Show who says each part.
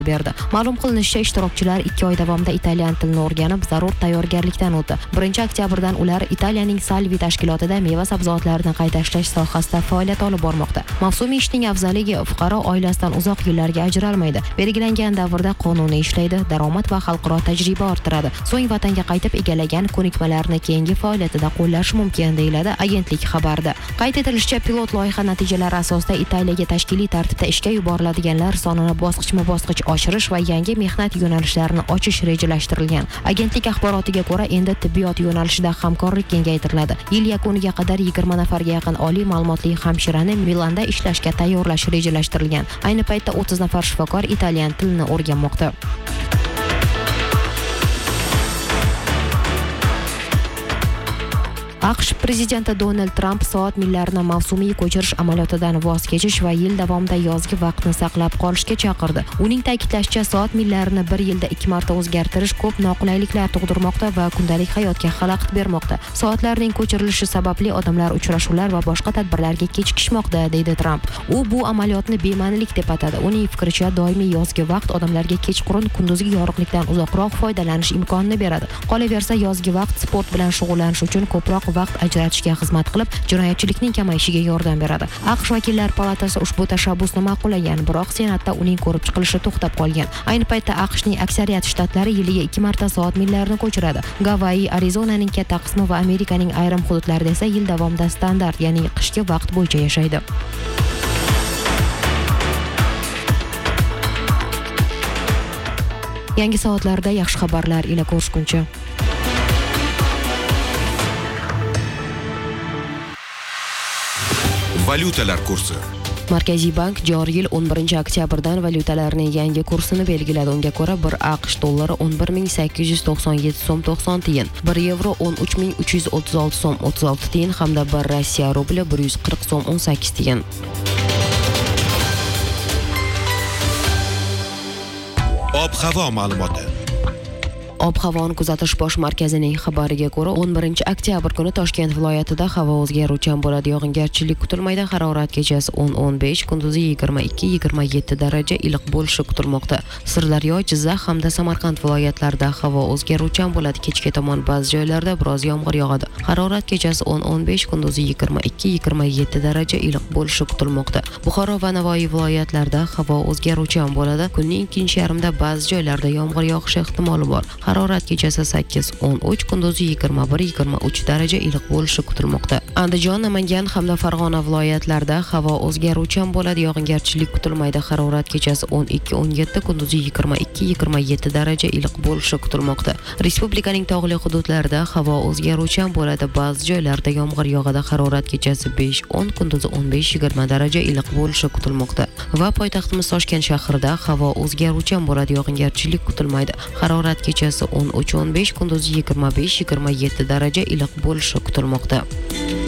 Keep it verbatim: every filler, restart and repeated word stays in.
Speaker 1: berdi. Ma'lum qilinishicha, ishtirokchilar ikki oy davomida italyan tilini o'rganib, zarur tayyorgarlikdan o'tdi. birinchi oktyabrdan ular Italiyaning Salvi tashkilotida meva sabzavotlarini qayta ishlash sohasida faoliyat olib bormoqda. Mavsumiy ishning afzalligi fuqaro oilasidan uzoq yillarga ajralmaydi. Belgilangan davrda qonuniy ishlaydi, daromad va xalqaro tajriba orttiradi. So'ng vatanga qaytib egallagan ko'nikmalarni keyingi faoliyatida qo'llash mumkin, deyiladi agentlik xabarida. Qayd etilishicha, pilot loyiha natijalari asosida Italiyaga tashkiliy tartibda ishga yuboriladiganlar sonini bosqichma-bosqich oshirish va yangi mehnat yo'nalishlarini ochish rejalashtirilgan. Agentlik axborotiga ko'ra, endi tibbiyot yo'nalishida hamkorlik kengaytiriladi. Yil yakuniga qadar yigirma nafarga yaqin oliy ma'lumotli hamshirani Milanda ishlashga tayyorlash rejalashtirilgan. Ayni paytda o'ttiz nafar shifokor italyan tilini o'rganmoqda. AQSh prezidenti Donald Trump soat millarini mavsumiy ko'chirish amaliyotidan voz kechish va yil davomida yozgi vaqtni saqlab qolishga chaqirdi. Uning ta'kidlashicha, soat millarini bir yilda ikki marta o'zgartirish ko'p noqulayliklar tug'dirmoqda va kundalik hayotga xalaqit bermoqda. Soatlarning ko'chirilishi sababli odamlar uchrashuvlar va boshqa tadbirlarga kechikishmoqda, deydi Trump. U bu amaliyotni bema'nilik deb atadi. Uning fikricha, doimiy yozgi vaqt odamlarga kechqurun kunduzgi yorug'likdan uzoqroq foydalanish imkonini beradi. Qolaversa, yozgi vaqt sport bilan shug'ullanish uchun ko'proq vaqt ajratishga xizmat qilib, jinoyatchilikning kamayishiga yordam beradi. AQSh vakillar palatasi ushbu tashabbusni ma'qullagan, biroq Senatda uning ko'rib chiqilishi to'xtab qolgan. Ayni paytda AQShning aksariyat shtatlari yiliga ikki marta soat millarini ko'chiradi. Gavayi, Arizonaning katta qismi va Amerikaning ayrim hududlarida esa yil davomida standart, ya'ni qishki vaqt bo'yicha yashaydi. Yangi soatlarda yaxshi xabarlar ila ko'rishguncha.
Speaker 2: Valyutalar kursi.
Speaker 1: Markaziy bank joriy yil o'n birinchi oktyabrdan valyutalarning yangi kursini belgiladi. Unga ko'ra, bir AQSh dollari o'n bir ming sakkiz yuz to'qson yetti so'm to'qson tiyin, bir yevro o'n uch ming uch yuz o'ttiz olti so'm o'ttiz olti tiyin hamda bir Rossiya rubli bir yuz qirq so'm o'n sakkiz tiyin.
Speaker 2: Ob-havo ma'lumoti.
Speaker 1: Ob-havoni kuzatish bosh markazining xabariga ko'ra, o'n birinchi oktyabr kuni Toshkent viloyatida havo o'zgaruvchan bo'ladi. Yog'ingarchilik kutilmaydi. Harorat kechasi o'n o'n besh, kunduzi yigirma ikki yigirma yetti daraja iliq bo'lishi kutilmoqda. Sirdaryo, Jizzax hamda Samarqand viloyatlarida havo o'zgaruvchan bo'ladi. Kechga tomon ba'zi joylarda biroz yomg'ir yog'adi. Harorat kechasi o'n o'n besh, kunduzi yigirma ikki yigirma yetti daraja iliq bo'lishi kutilmoqda. Buxoro va Navoiy viloyatlarida havo o'zgaruvchan bo'ladi. Kunning ikkinchi yarmida ba'zi joylarda yomg'ir yog'ishi ehtimoli bor. Harorat kechasi sakkiz o'n uch, kunduzi yigirma bir yigirma uch daraja iliq bo'lishi kutilmoqda. Andijon, Namangan hamda Farg'ona viloyatlarida havo o'zgaruvchan bo'ladi. Yog'ingarchilik kutilmaydi. Harorat kechasi o'n ikki o'n yetti, kunduzi yigirma ikki yigirma yetti daraja iliq bo'lishi kutilmoqda. Respublikaning tog'li hududlarida havo o'zgaruvchan bo'ladi. Ba'zi joylarda yomg'ir yog'adi. Harorat kechasi besh o'n, kunduzi o'n besh yigirma daraja iliq bo'lishi kutilmoqda. Va poytaxtimiz Toshkent shahrida havo o'zgaruvchan bo'ladi. Yog'ingarchilik kutilmaydi. Harorat kechasi o'n uch o'n besh, kunduzi yigirma besh yigirma yetti daraja iliq bo'lishi kutilmoqda.